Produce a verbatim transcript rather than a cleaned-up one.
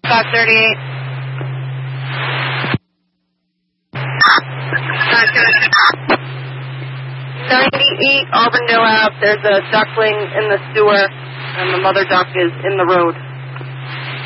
five thirty-eight. ninety-eight Auburndale Ave. There's a duckling in the sewer, and the mother duck is in the road.